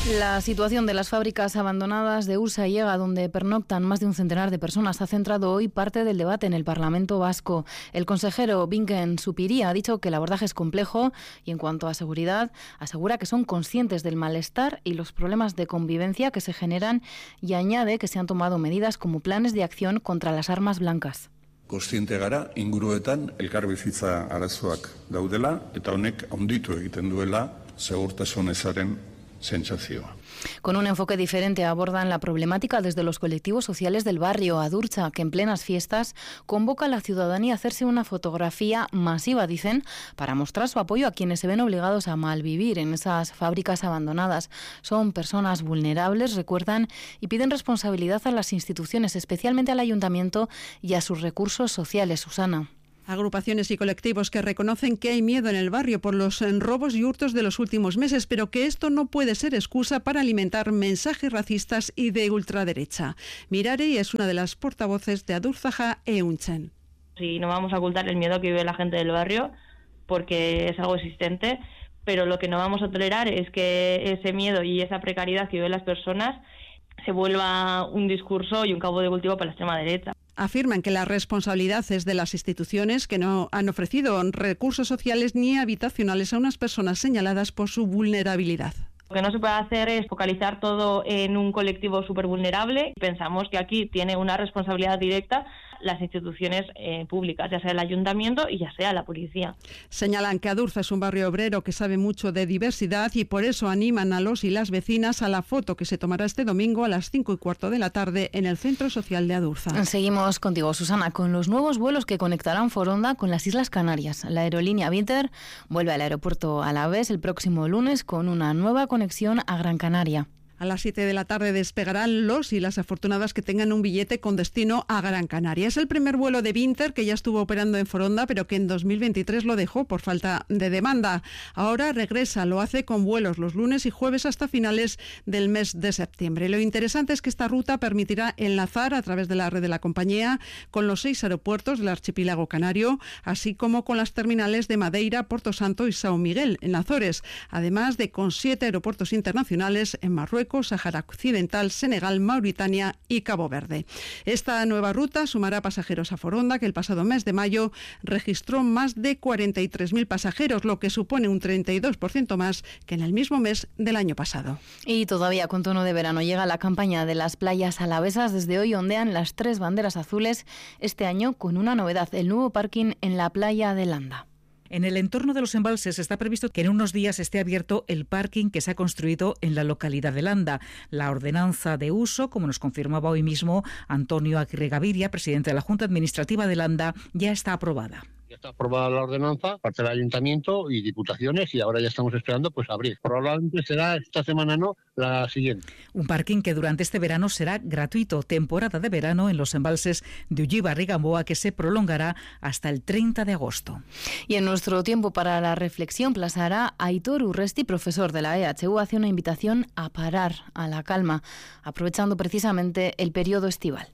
La situación de las fábricas abandonadas de Ursa y Ega, donde pernoctan más de un centenar de personas, ha centrado hoy parte del debate en el Parlamento vasco. El consejero Bingen Zupiria ha dicho que el abordaje es complejo y, en cuanto a seguridad, asegura que son conscientes del malestar y los problemas de convivencia que se generan y añade que se han tomado medidas como planes de acción contra las armas blancas. Kontziente gara inguruetan elkarbizitza arazoak daudela eta honek handitu egiten duela segurtasun ezaren sentsazioa. Con un enfoque diferente abordan la problemática desde los colectivos sociales del barrio Adurza, que en plenas fiestas convoca a la ciudadanía a hacerse una fotografía masiva, dicen, para mostrar su apoyo a quienes se ven obligados a malvivir en esas fábricas abandonadas. Son personas vulnerables, recuerdan, y piden responsabilidad a las instituciones, especialmente al ayuntamiento y a sus recursos sociales. Susana. Agrupaciones y colectivos que reconocen que hay miedo en el barrio por los robos y hurtos de los últimos meses, pero que esto no puede ser excusa para alimentar mensajes racistas y de ultraderecha. Mirari es una de las portavoces de Adurzaja Euntzen. Sí, no vamos a ocultar el miedo que vive la gente del barrio, porque es algo existente, pero lo que no vamos a tolerar es que ese miedo y esa precariedad que viven las personas se vuelva un discurso y un cabo de cultivo para la extrema derecha. Afirman que la responsabilidad es de las instituciones, que no han ofrecido recursos sociales ni habitacionales a unas personas señaladas por su vulnerabilidad. Lo que no se puede hacer es focalizar todo en un colectivo súper vulnerable. Pensamos que aquí tiene una responsabilidad directa las instituciones públicas, ya sea el ayuntamiento y ya sea la policía. Señalan que Adurza es un barrio obrero que sabe mucho de diversidad y por eso animan a los y las vecinas a la foto que se tomará este domingo a las 5:15 de la tarde en el Centro Social de Adurza. Seguimos contigo, Susana, con los nuevos vuelos que conectarán Foronda con las Islas Canarias. La aerolínea Vinter vuelve al aeropuerto Alavés el próximo lunes con una nueva conexión a Gran Canaria. A las 7 de la tarde despegarán los y las afortunadas que tengan un billete con destino a Gran Canaria. Es el primer vuelo de Vinter que ya estuvo operando en Foronda, pero que en 2023 lo dejó por falta de demanda. Ahora regresa, lo hace con vuelos los lunes y jueves hasta finales del mes de septiembre. Lo interesante es que esta ruta permitirá enlazar a través de la red de la compañía con los 6 aeropuertos del archipiélago canario, así como con las terminales de Madeira, Porto Santo y São Miguel, en Azores, además de con 7 aeropuertos internacionales en Marruecos, Sáhara Occidental, Senegal, Mauritania y Cabo Verde. Esta nueva ruta sumará pasajeros a Foronda, que el pasado mes de mayo registró más de 43.000 pasajeros, lo que supone un 32% más que en el mismo mes del año pasado. Y todavía con tono de verano llega la campaña de las playas alavesas. Desde hoy ondean las 3 banderas azules, este año con una novedad, el nuevo parking en la playa de Landa. En el entorno de los embalses está previsto que en unos días esté abierto el parking que se ha construido en la localidad de Landa. La ordenanza de uso, como nos confirmaba hoy mismo Antonio Aguirre Gaviria, presidente de la Junta Administrativa de Landa, ya está aprobada. Ya está aprobada la ordenanza, parte del ayuntamiento y diputaciones, y ahora ya estamos esperando abrir. Probablemente será esta semana, no, la siguiente. Un parking que durante este verano será gratuito, temporada de verano en los embalses de Ullibarri y Gamboa, que se prolongará hasta el 30 de agosto. Y en nuestro tiempo para la reflexión, Plazara, Aitor Urresti, profesor de la EHU, hace una invitación a parar, a la calma, aprovechando precisamente el periodo estival.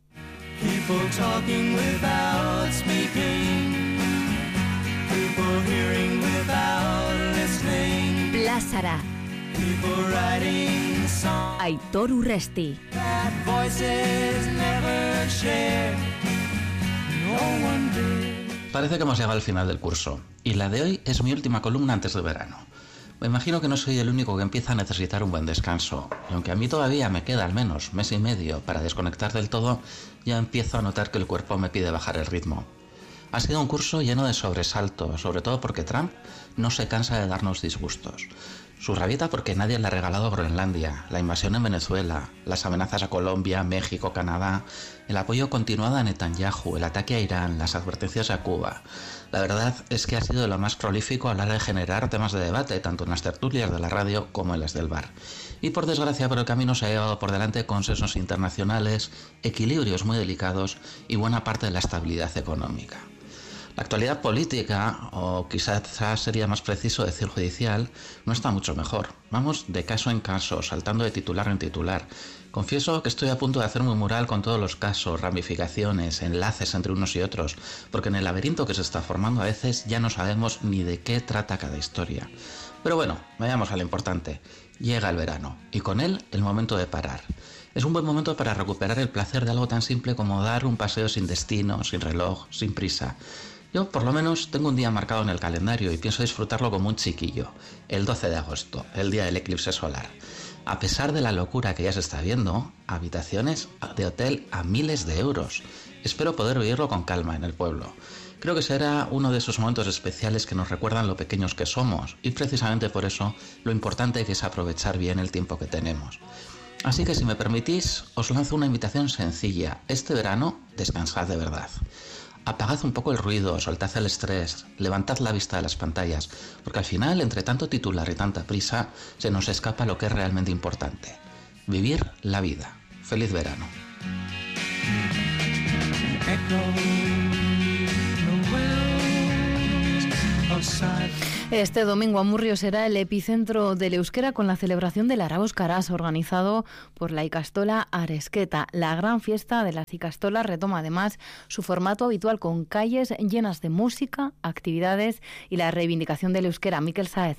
People talking without speaking. People hearing without listening. Plazara. People writing songs. Aitor Urresti. That voices never share. No one did. Parece que hemos llegado al final del curso y la de hoy es mi última columna antes de verano. Me imagino que no soy el único que empieza a necesitar un buen descanso, y aunque a mí todavía me queda al menos mes y medio para desconectar del todo, ya empiezo a notar que el cuerpo me pide bajar el ritmo. Ha sido un curso lleno de sobresaltos, sobre todo porque Trump no se cansa de darnos disgustos. Su rabieta porque nadie le ha regalado Groenlandia, la invasión en Venezuela, las amenazas a Colombia, México, Canadá, el apoyo continuado a Netanyahu, el ataque a Irán, las advertencias a Cuba. La verdad es que ha sido lo más prolífico a la hora de generar temas de debate, tanto en las tertulias de la radio como en las del bar. Y por desgracia por el camino se ha llevado por delante consensos internacionales, equilibrios muy delicados y buena parte de la estabilidad económica. La actualidad política, o quizás sería más preciso decir judicial, no está mucho mejor. Vamos de caso en caso, saltando de titular en titular. Confieso que estoy a punto de hacerme un mural con todos los casos, ramificaciones, enlaces entre unos y otros, porque en el laberinto que se está formando a veces ya no sabemos ni de qué trata cada historia. Pero bueno, vayamos a lo importante. Llega el verano, y con él el momento de parar. Es un buen momento para recuperar el placer de algo tan simple como dar un paseo sin destino, sin reloj, sin prisa. Yo, por lo menos, tengo un día marcado en el calendario y pienso disfrutarlo como un chiquillo, el 12 de agosto, el día del eclipse solar. A pesar de la locura que ya se está viendo, habitaciones de hotel a miles de euros. Espero poder vivirlo con calma en el pueblo. Creo que será uno de esos momentos especiales que nos recuerdan lo pequeños que somos y precisamente por eso lo importante que es aprovechar bien el tiempo que tenemos. Así que si me permitís, os lanzo una invitación sencilla. Este verano, descansad de verdad. Apagad un poco el ruido, soltad el estrés, levantad la vista de las pantallas, porque al final, entre tanto titular y tanta prisa, se nos escapa lo que es realmente importante. Vivir la vida. Feliz verano. Este domingo Amurrio será el epicentro del euskera con la celebración del Arauscaraz, organizado por la Ikastola Aresqueta. La gran fiesta de las Ikastolas retoma además su formato habitual con calles llenas de música, actividades y la reivindicación del euskera. Mikel Saez.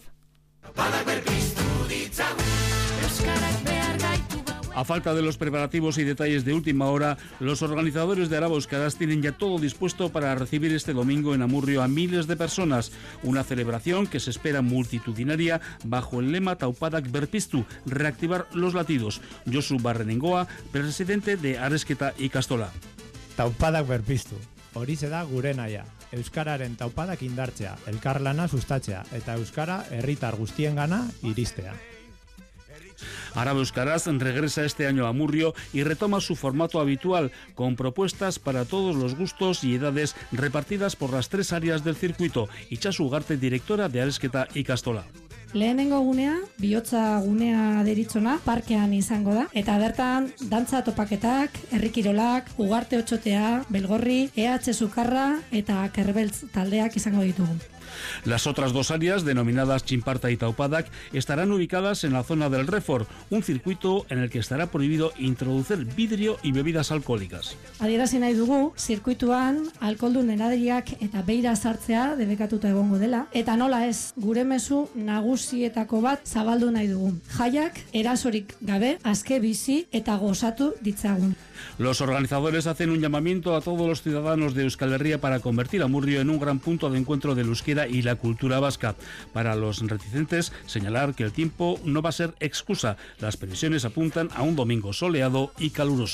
A falta de los preparativos y detalles de última hora, los organizadores de Arauscaraz tienen ya todo dispuesto para recibir este domingo en Amurrio a miles de personas. Una celebración que se espera multitudinaria bajo el lema Taupadak Berpiztu, reactivar los latidos. Josu Barrenengoa, presidente de Aresqueta Ikastola. Taupadak Berpiztu. Horixe da gure nahia. Euskararen taupadak indartzea, elkarlana sustatzea eta euskara herritar guztiengana iristea. Arauscaraz regresa este año a Amurrio y retoma su formato habitual, con propuestas para todos los gustos y edades repartidas por las 3 áreas del circuito. Itxasu Ugarte, directora de Aresqueta Ikastola. Lehenengo gunea, bihotza gunea deritzona, parkean izango da. Eta bertan, dantza topaketak, herrikirolak, ugarte otxotea, belgorri, EH Sukarra eta Kerbeltz taldeak izango ditugu. Las otras 2 áreas, denominadas Chimparta y Taupadak, estarán ubicadas en la zona del Refor, un circuito en el que estará prohibido introducir vidrio y bebidas alcohólicas. Adierazi nahi dugu, zirkuituan alkoholdun heladeriak eta beira sartzea debekatuta egongo dela, eta nola ez, gure mezu nagusietako bat zabaldu nahi dugu. Jaiak erasorik gabe, aske bizi eta gozatu ditzagun. Los organizadores hacen un llamamiento a todos los ciudadanos de Euskal Herria para convertir Amurrio en un gran punto de encuentro del euskera y la cultura vasca. Para los reticentes, señalar que el tiempo no va a ser excusa. Las previsiones apuntan a un domingo soleado y caluroso.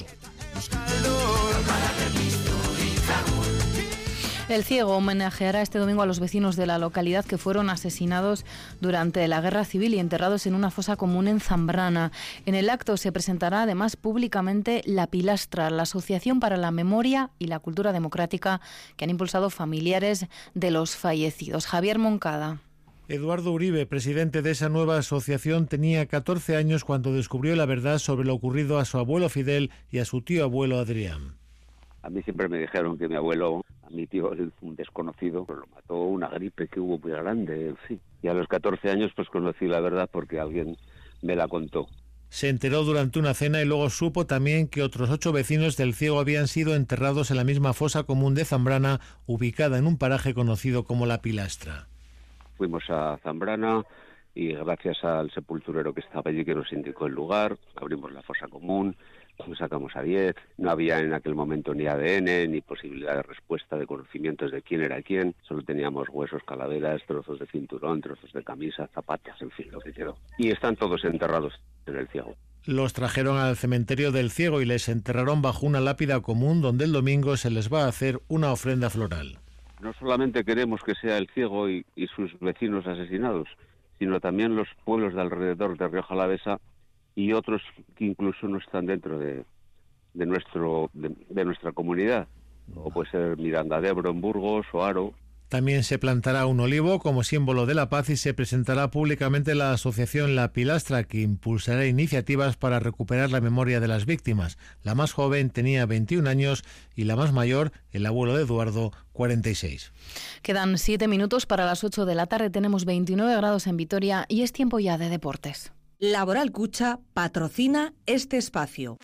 El Ciego homenajeará este domingo a los vecinos de la localidad que fueron asesinados durante la Guerra Civil y enterrados en una fosa común en Zambrana. En el acto se presentará además públicamente La Pilastra, la Asociación para la Memoria y la Cultura Democrática que han impulsado familiares de los fallecidos. Javier Moncada. Eduardo Uribe, presidente de esa nueva asociación, tenía 14 años cuando descubrió la verdad sobre lo ocurrido a su abuelo Fidel y a su tío abuelo Adrián. A mí siempre me dijeron que mi abuelo, a mi tío, un desconocido, lo mató una gripe que hubo muy grande, en fin. Y a los 14 años pues conocí la verdad porque alguien me la contó. Se enteró durante una cena y luego supo también que otros 8 vecinos del Ciego habían sido enterrados en la misma fosa común de Zambrana, ubicada en un paraje conocido como La Pilastra. Fuimos a Zambrana y gracias al sepulturero que estaba allí que nos indicó el lugar, abrimos la fosa común, sacamos a 10, no había en aquel momento ni ADN, ni posibilidad de respuesta de conocimientos de quién era quién, solo teníamos huesos, calaveras, trozos de cinturón, trozos de camisa, zapatos, en fin, lo que quedó. Y están todos enterrados en el Ciego. Los trajeron al cementerio del Ciego y les enterraron bajo una lápida común donde el domingo se les va a hacer una ofrenda floral. No solamente queremos que sea el Ciego y sus vecinos asesinados, sino también los pueblos de alrededor de Rioja Alavesa y otros que incluso no están dentro de nuestra comunidad, o puede ser Miranda de Ebro en Burgos o Aro. También se plantará un olivo como símbolo de la paz y se presentará públicamente la asociación La Pilastra, que impulsará iniciativas para recuperar la memoria de las víctimas. La más joven tenía 21 años y la más mayor, el abuelo de Eduardo, 46. Quedan 7 minutos para las 8 de la tarde. Tenemos 29 grados en Vitoria y es tiempo ya de deportes. Laboral Cucha patrocina este espacio.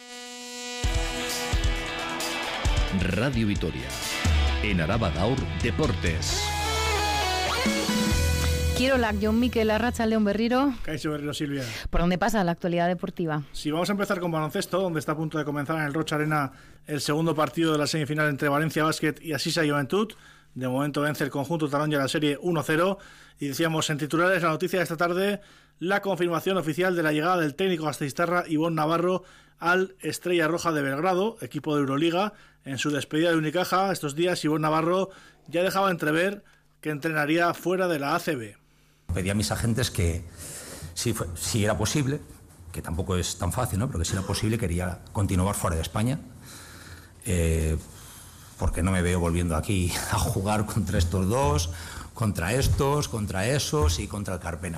Radio Vitoria. En Araba Gaur, Deportes. Kirolak, Jon Mikel, Arratsaldeon Berriro. Kaixo Berriro, Silvia. ¿Por dónde pasa la actualidad deportiva? Sí, vamos a empezar con baloncesto, donde está a punto de comenzar en el Rocha Arena el segundo partido de la semifinal entre Valencia Basket y Asisa Juventud. De momento vence el conjunto taronja la serie 1-0. Y decíamos en titulares la noticia de esta tarde, la confirmación oficial de la llegada del técnico gasteiztarra Ibon Navarro al Estrella Roja de Belgrado, equipo de Euroliga. En su despedida de Unicaja estos días, Ibon Navarro ya dejaba entrever que entrenaría fuera de la ACB. Pedí a mis agentes que, si era posible, que tampoco es tan fácil, ¿no?, pero que si era posible quería continuar fuera de España, porque no me veo volviendo aquí a jugar contra estos dos, contra estos, contra esos y contra el Carpena.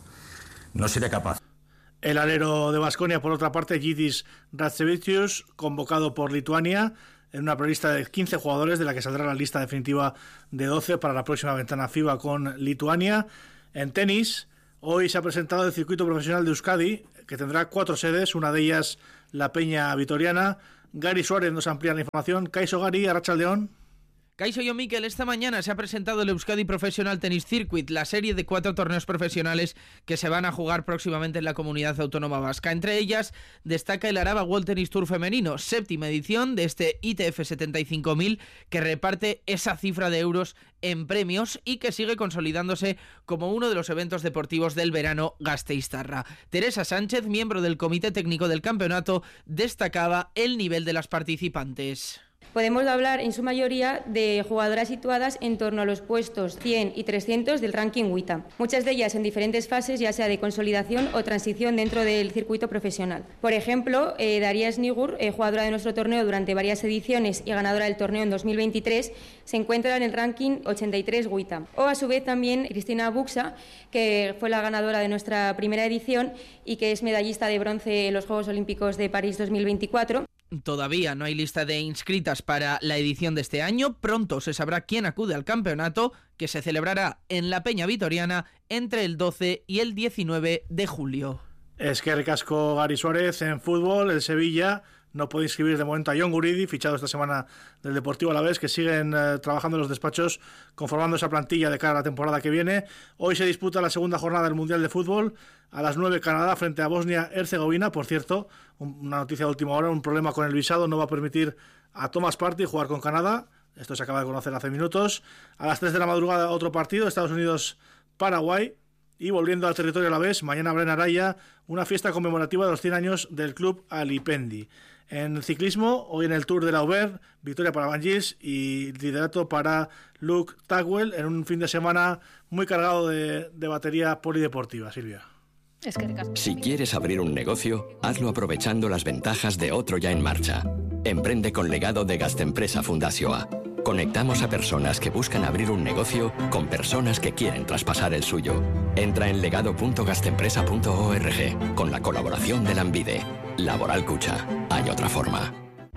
No seré capaz. El alero de Baskonia, por otra parte, Gytis Ratsevicius, convocado por Lituania en una prelista de 15 jugadores, de la que saldrá la lista definitiva de 12 para la próxima ventana FIBA con Lituania. En tenis, hoy se ha presentado el circuito profesional de Euskadi, que tendrá 4 sedes, una de ellas la Peña Vitoriana. Gary Suárez nos amplía la información. Kaixo Gary, Arratsaldeon. Kaixo Jon Mikel, esta mañana se ha presentado el Euskadi Professional Tennis Circuit, la serie de 4 torneos profesionales que se van a jugar próximamente en la comunidad autónoma vasca. Entre ellas destaca el Araba World Tennis Tour femenino, séptima edición de este ITF 75.000, que reparte esa cifra de euros en premios y que sigue consolidándose como uno de los eventos deportivos del verano gasteiztarra. Teresa Sánchez, miembro del comité técnico del campeonato, destacaba el nivel de las participantes. Podemos hablar en su mayoría de jugadoras situadas en torno a los puestos 100 y 300 del ranking WTA, muchas de ellas en diferentes fases, ya sea de consolidación o transición dentro del circuito profesional. Por ejemplo, Daria Snigur, jugadora de nuestro torneo durante varias ediciones y ganadora del torneo en 2023, se encuentra en el ranking 83 WTA. O a su vez también Cristina Buxa, que fue la ganadora de nuestra primera edición y que es medallista de bronce en los Juegos Olímpicos de París 2024. Todavía no hay lista de inscritas para la edición de este año. Pronto se sabrá quién acude al campeonato, que se celebrará en la Peña Vitoriana entre el 12 y el 19 de julio. Eskerrik asko Gary Suárez. En fútbol, el Sevilla no puede inscribir de momento a Jon Guridi, fichado esta semana del Deportivo Alavés, que siguen trabajando en los despachos conformando esa plantilla de cara a la temporada que viene. Hoy se disputa la segunda jornada del Mundial de Fútbol. A las 9 Canadá frente a Bosnia-Herzegovina. Por cierto, una noticia de última hora, un problema con el visado no va a permitir a Thomas Partey jugar con Canadá. Esto se acaba de conocer hace minutos. A las 3 de la madrugada otro partido, Estados Unidos-Paraguay. Y volviendo al territorio alavés, mañana habrá en Araya una fiesta conmemorativa de los 100 años del club Alipendi. En ciclismo, hoy en el Tour de la Aubert, victoria para Van Gils y liderato para Luke Tagwell en un fin de semana muy cargado de batería polideportiva. Silvia. Si quieres abrir un negocio, hazlo aprovechando las ventajas de otro ya en marcha. Emprende con legado de Gastempresa Fundazioa. Conectamos a personas que buscan abrir un negocio con personas que quieren traspasar el suyo. Entra en legado.gastempresa.org con la colaboración de Lanbide. Laboral Cucha. Hay otra forma.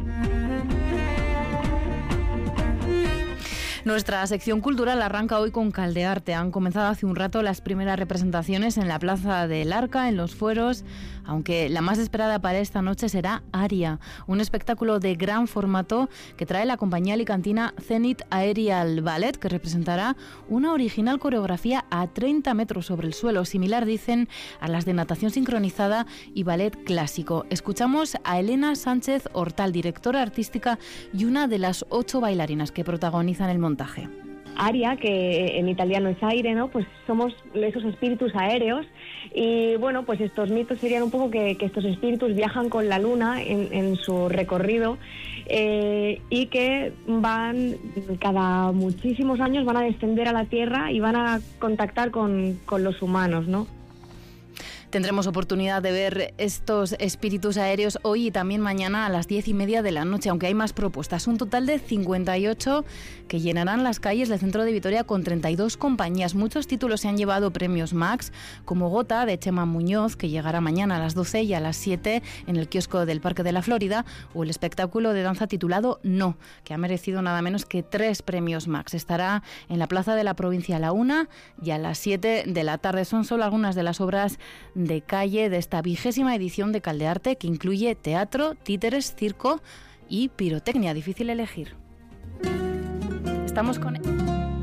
Nuestra sección cultural arranca hoy con Caldearte. Han comenzado hace un rato las primeras representaciones en la Plaza del Arca, en los Fueros, aunque la más esperada para esta noche será Aria, un espectáculo de gran formato que trae la compañía alicantina Zenith Aerial Ballet, que representará una original coreografía a 30 metros sobre el suelo, similar, dicen, a las de natación sincronizada y ballet clásico. Escuchamos a Elena Sánchez Hortal, directora artística y una de las 8 bailarinas que protagonizan el montaje. Aria, que en italiano es aire, ¿no? Pues somos esos espíritus aéreos y bueno, pues estos mitos serían un poco que estos espíritus viajan con la luna en su recorrido y que van, cada muchísimos años van a descender a la Tierra y van a contactar con los humanos, ¿no? Tendremos oportunidad de ver estos espíritus aéreos hoy y también mañana a las 10:30 de la noche, aunque hay más propuestas. Un total de 58 que llenarán las calles del centro de Vitoria con 32 compañías. Muchos títulos se han llevado premios Max, como Gota de Chema Muñoz, que llegará mañana a las 12 y a las 7 en el kiosco del Parque de la Florida, o el espectáculo de danza titulado No, que ha merecido nada menos que 3 premios Max. Estará en la Plaza de la Provincia a la 1 y a las 7 de la tarde. Son solo algunas de las obras de calle de esta 20ª edición de Caldearte, que incluye teatro, títeres, circo y pirotecnia. Difícil elegir. Estamos con...